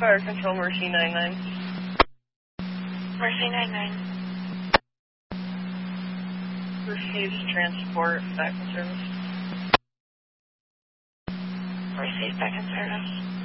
Fire Control, Mercy 99. Mercy 99. Receives transport, back in service. Receive back in service.